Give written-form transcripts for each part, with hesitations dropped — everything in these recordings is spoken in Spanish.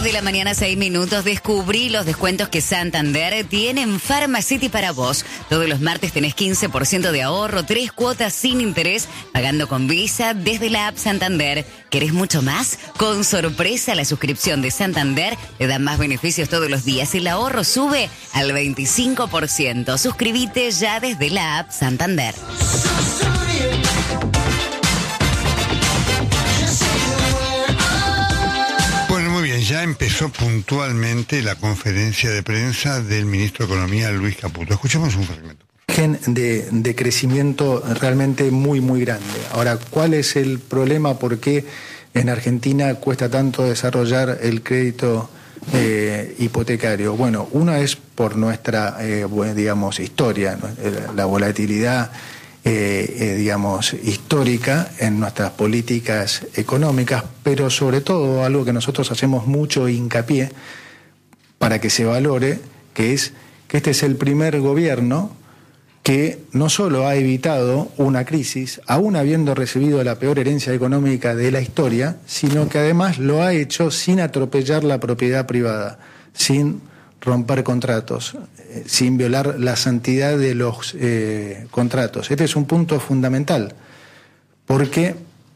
de la mañana, 6 minutos. Descubrí los descuentos que Santander tiene en Pharmacity para vos. Todos los martes tenés 15% de ahorro, 3 cuotas sin interés, pagando con Visa desde la app Santander. ¿Querés mucho más? Con sorpresa, la suscripción de Santander te da más beneficios todos los días. El ahorro sube al 25%. Suscríbete ya desde la app Santander. Ya empezó puntualmente la conferencia de prensa del ministro de Economía, Luis Caputo. Escuchemos un fragmento. De crecimiento realmente muy, muy grande. Ahora, ¿cuál es el problema? ¿Por qué en Argentina cuesta tanto desarrollar el crédito hipotecario? Bueno, una es por nuestra, digamos, historia, la volatilidad histórica en nuestras políticas económicas, pero sobre todo algo que nosotros hacemos mucho hincapié para que se valore, que es que este es el primer gobierno que no solo ha evitado una crisis, aún habiendo recibido la peor herencia económica de la historia, sino que además lo ha hecho sin atropellar la propiedad privada, sin romper contratos, sin violar la santidad de los contratos. Este es un punto fundamental, porque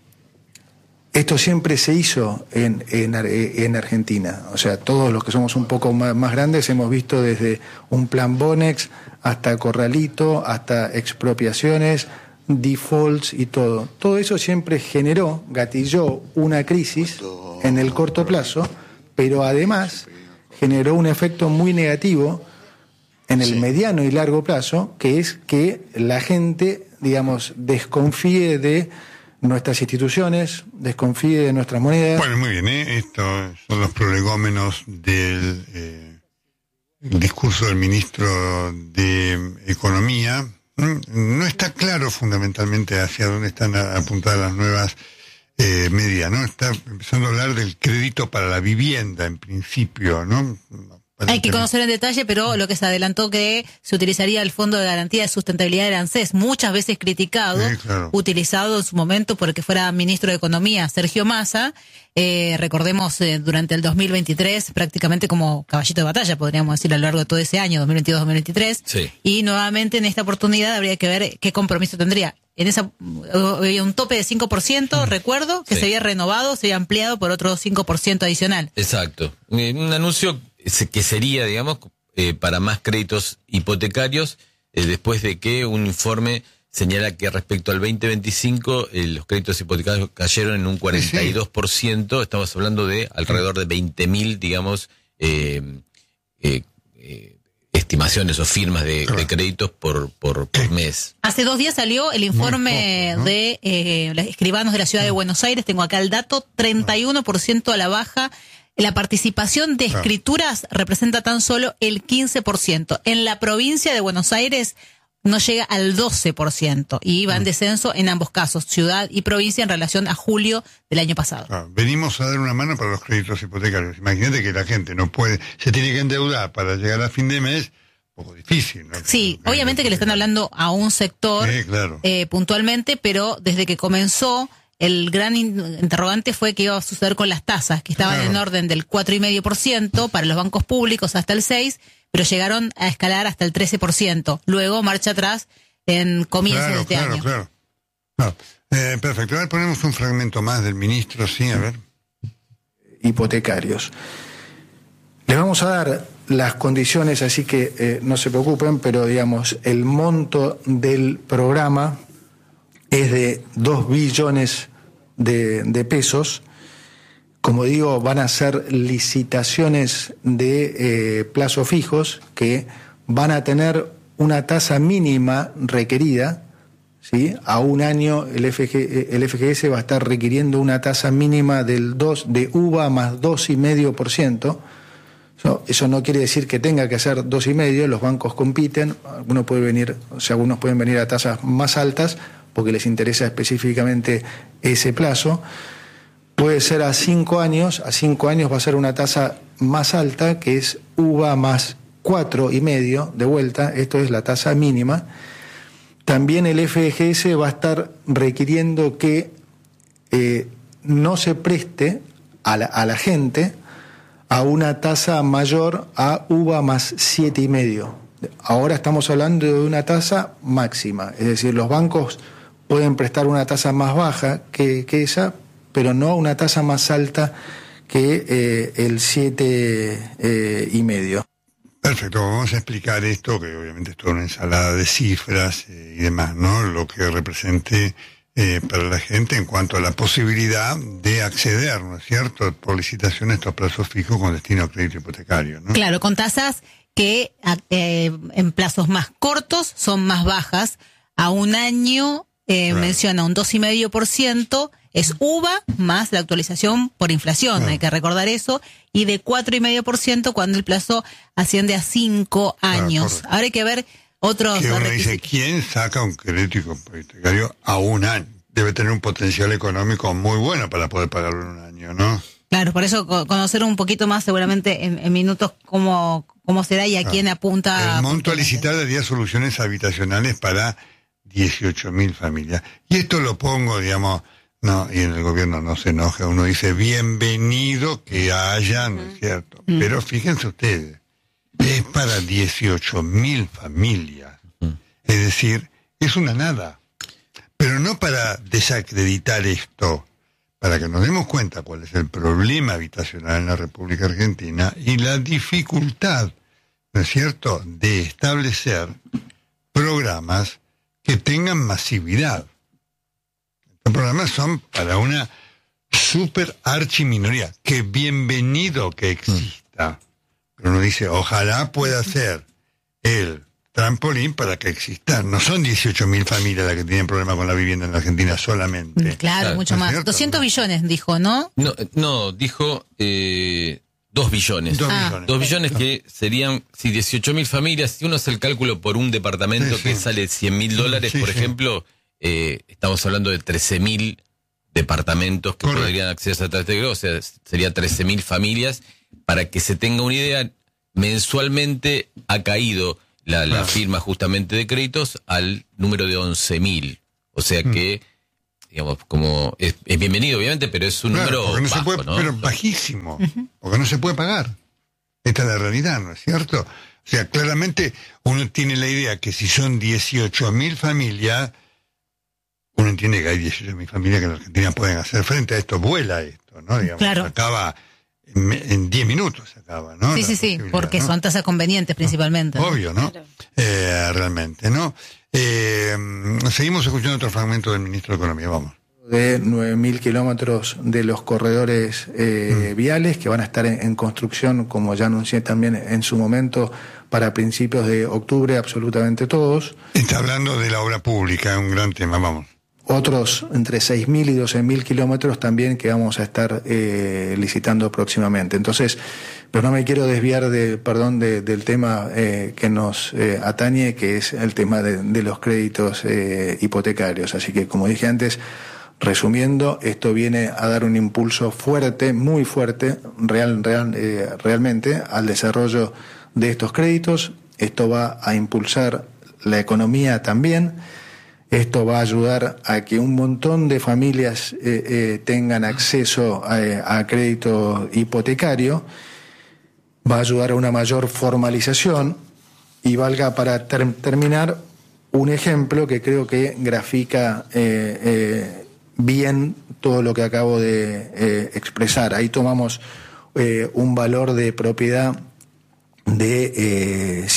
esto siempre se hizo en Argentina. O sea, todos los que somos un poco más grandes hemos visto desde un plan Bonex hasta corralito, hasta expropiaciones, defaults y todo. Todo eso siempre gatilló una crisis en el corto plazo, pero además generó un efecto muy negativo en el mediano y largo plazo, que es que la gente, digamos, desconfíe de nuestras instituciones, desconfíe de nuestras monedas. Bueno, muy bien, estos son los prolegómenos del discurso del ministro de Economía. No está claro fundamentalmente hacia dónde están apuntadas las nuevas medidas, ¿no? Está empezando a hablar del crédito para la vivienda, en principio, ¿no? Hay que conocer en detalle, pero lo que se adelantó que se utilizaría el Fondo de Garantía de Sustentabilidad del ANSES, muchas veces criticado, claro, utilizado en su momento por el que fuera ministro de Economía, Sergio Massa, recordemos durante el 2023 prácticamente como caballito de batalla, podríamos decir, a lo largo de todo ese año, 2022-2023, sí. Y nuevamente en esta oportunidad habría que ver qué compromiso tendría. En esa había un tope de 5%, recuerdo, que sí, se había renovado, se había ampliado por otro 5% adicional. Exacto. Un anuncio que sería, digamos, para más créditos hipotecarios, después de que un informe señala que respecto al 2025 los créditos hipotecarios cayeron en un 42%, estamos hablando de alrededor de 20.000, digamos, estimaciones o firmas de créditos por mes. Hace 2 días salió el informe de los escribanos de la ciudad de Buenos Aires, tengo acá el dato, 31% a la baja. La participación de escrituras representa tan solo el 15%. En la provincia de Buenos Aires no llega al 12% y va en descenso en ambos casos, ciudad y provincia, en relación a julio del año pasado. Venimos a dar una mano para los créditos hipotecarios. Imagínate que la gente no puede, se tiene que endeudar para llegar a fin de mes, un poco difícil, ¿no? Sí, obviamente que le están hablando a un sector claro, puntualmente, pero desde que comenzó el gran interrogante fue qué iba a suceder con las tasas, que estaban en orden del 4,5% para los bancos públicos hasta el 6%, pero llegaron a escalar hasta el 13%. Luego marcha atrás en comienzos de este año. Claro. Perfecto. A ver, ponemos un fragmento más del ministro, sí, a ver. Hipotecarios. Les vamos a dar las condiciones, así que no se preocupen, pero digamos, el monto del programa es de 2 billones de pesos. Como digo, van a ser licitaciones de plazos fijos que van a tener una tasa mínima requerida, ¿sí? A un año el FGS va a estar requiriendo una tasa mínima de UVA más 2,5%. Eso no quiere decir que tenga que ser 2,5%, los bancos compiten, algunos pueden venir a tasas más altas porque les interesa específicamente ese plazo. Puede ser a 5 años va a ser una tasa más alta, que es UVA más 4,5% de vuelta, esto es la tasa mínima. También el FGS va a estar requiriendo que no se preste a la gente a una tasa mayor a UVA más 7,5. Ahora estamos hablando de una tasa máxima, es decir, los bancos pueden prestar una tasa más baja que esa, pero no una tasa más alta que el 7,5. Perfecto, vamos a explicar esto, que obviamente es toda una ensalada de cifras y demás, ¿no? Lo que represente para la gente en cuanto a la posibilidad de acceder, ¿no es cierto?, por licitación a estos plazos fijos con destino a crédito hipotecario, ¿no? Claro, con tasas que en plazos más cortos son más bajas. A un año menciona un 2,5%, es UVA más la actualización por inflación, hay que recordar eso, y de 4,5% cuando el plazo asciende a 5 años. Ahora hay que ver otros que uno requisitos. dice, ¿quién saca un crédito hipotecario a un año? Debe tener un potencial económico muy bueno para poder pagarlo en un año, ¿no? Claro, por eso conocer un poquito más seguramente en minutos cómo será y a quién apunta. El monto a licitar daría soluciones habitacionales para 18.000 familias. Y esto lo pongo, digamos, no, y en el gobierno no se enoja, uno dice, bienvenido que haya, ¿no es cierto? Pero fíjense ustedes, es para 18.000 familias. Es decir, es una nada. Pero no para desacreditar esto, para que nos demos cuenta cuál es el problema habitacional en la República Argentina y la dificultad, ¿no es cierto?, de establecer programas que tengan masividad. Estos programas son para una super archiminoría, que bienvenido que exista. Pero uno dice, ojalá pueda ser el trampolín para que exista. No son 18.000 familias las que tienen problemas con la vivienda en la Argentina solamente. Claro, mucho más. ¿Cierto? 200 billones, dijo, ¿no? No, dijo 2 billones. 2 billones. 2 billones que serían, si 18.000 familias, si uno hace el cálculo por un departamento que sale $100.000, por ejemplo, estamos hablando de 13.000 departamentos que podrían acceder a través de, o sea, sería 13.000 familias. Para que se tenga una idea, mensualmente ha caído la firma justamente de créditos al número de 11.000. O sea que, digamos, como es bienvenido, obviamente, pero es un número porque no bajo, se puede, ¿no? pero bajísimo, porque no se puede pagar. Esta es la realidad, ¿no es cierto? O sea, claramente uno tiene la idea que si son 18.000 familias, uno entiende que hay 18.000 familias que en la Argentina pueden hacer frente a esto, vuela esto, ¿no? Digamos, Claro. acaba en 10 minutos se acaba, ¿no? Sí, porque ¿no? son tasas convenientes principalmente. ¿no? Obvio, ¿no? Claro. Realmente, ¿no? Seguimos escuchando otro fragmento del ministro de Economía, vamos. De 9.000 kilómetros de los corredores viales que van a estar en construcción, como ya anuncié también en su momento, para principios de octubre, absolutamente todos. Está hablando de la obra pública, un gran tema, vamos. Otros entre 6.000 y 12.000 kilómetros también que vamos a estar licitando próximamente. Entonces, pero no me quiero desviar del tema que nos atañe, que es el tema de los créditos hipotecarios. Así que, como dije antes, resumiendo, esto viene a dar un impulso fuerte, muy fuerte, realmente, al desarrollo de estos créditos. Esto va a impulsar la economía también. Esto va a ayudar a que un montón de familias tengan acceso a crédito hipotecario, va a ayudar a una mayor formalización y valga para terminar un ejemplo que creo que grafica bien todo lo que acabo de expresar. Ahí tomamos un valor de propiedad de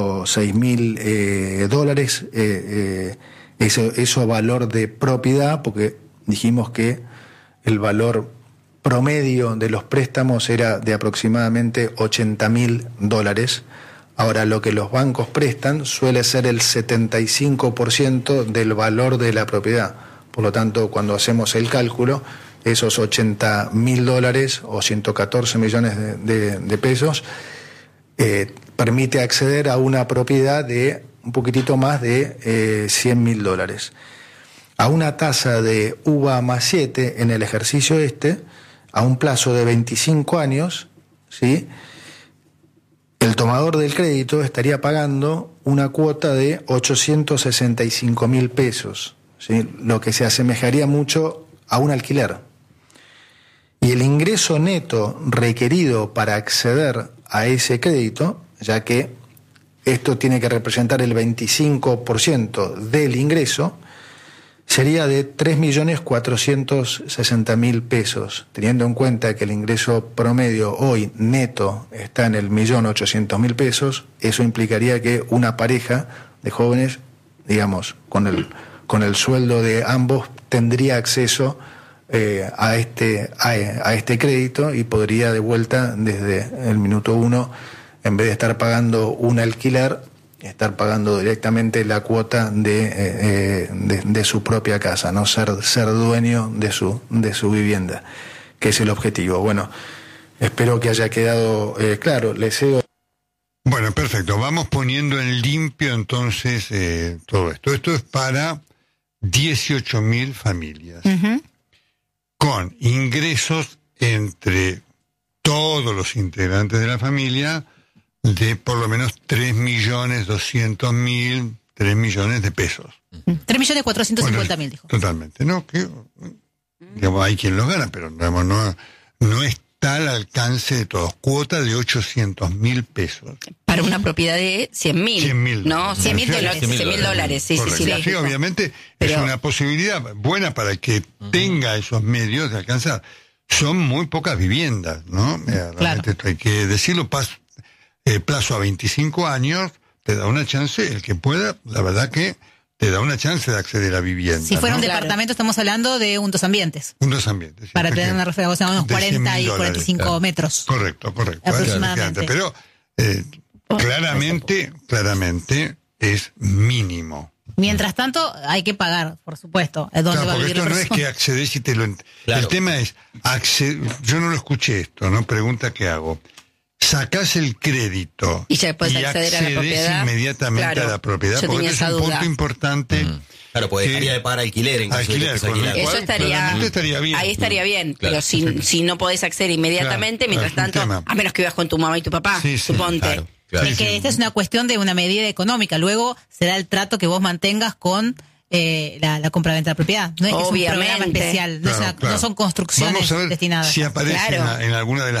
$106.000, eso valor de propiedad, porque dijimos que el valor promedio de los préstamos era de aproximadamente $80.000. Ahora, lo que los bancos prestan suele ser el 75% del valor de la propiedad. Por lo tanto, cuando hacemos el cálculo, esos $80.000 o 114 millones de pesos permite acceder a una propiedad de un poquitito más de $100.000. A una tasa de UVA más 7 en el ejercicio a un plazo de 25 años, ¿sí?, el tomador del crédito estaría pagando una cuota de 865.000 pesos, ¿sí?, lo que se asemejaría mucho a un alquiler. y el ingreso neto requerido para acceder a ese crédito, ya que esto tiene que representar el 25% del ingreso, sería de 3.460.000 pesos, teniendo en cuenta que el ingreso promedio hoy neto está en el 1.800.000 pesos. Eso implicaría que una pareja de jóvenes, digamos, con el sueldo de ambos, tendría acceso a este crédito y podría de vuelta desde el minuto 1, en vez de estar pagando un alquiler, estar pagando directamente la cuota de su propia casa, no ser dueño de su vivienda, que es el objetivo. Bueno, espero que haya quedado claro. Les cedo. Bueno, perfecto. Vamos poniendo en limpio entonces todo esto. Esto es para 18.000 familias. Con ingresos entre todos los integrantes de la familia de por lo menos 3.200.000, 3 millones de pesos. 3.450.000, dijo. Totalmente, ¿no? Que, digamos, hay quien los gana, pero digamos, no está al alcance de todos. Cuota de 800.000 pesos. Para una propiedad de 100.000. ¿No? 100.000 dólares. Sí, correcto. sí. Sí, obviamente pero es una posibilidad buena para el que tenga esos medios de alcanzar. Son muy pocas viviendas, ¿no? Realmente hay que decirlo, plazo a 25 años, te da una chance, el que pueda, la verdad que te da una chance de acceder a vivienda. Si fuera un Claro. departamento, estamos hablando de un dos ambientes. Un dos ambientes. Sí, Para tener una referencia, unos de 40 y $100.000, 45 claro. metros. Correcto. Aproximadamente. Pero claramente es mínimo. Mientras tanto, hay que pagar, por supuesto. ¿Dónde Claro, va a porque vivir esto la no es persona? que accedes y te lo... Claro. El tema es, yo no lo escuché esto, ¿no? Pregunta que hago. Sacás el crédito Y ya puedes acceder a la accedes propiedad. inmediatamente Claro, a la propiedad, yo porque tenía este es esa un duda. punto importante. Claro, pues dejaría de pagar alquiler en caso de que estés Alquiler, alquilando. con lo Eso cual, claramente estaría bien. Ahí estaría bien, Claro, pero si no podés acceder inmediatamente, Claro, mientras es un tanto, tema. a menos que vivas con tu mamá y tu papá, Sí, sí, suponte. claro. Claro. Es que esta es una cuestión de una medida económica. Luego será el trato que vos mantengas con la compraventa de la propiedad. No es que es un Obviamente. programa especial, no, Claro, es una- claro. no son construcciones Vamos a ver destinadas. si aparece Claro. en alguna de las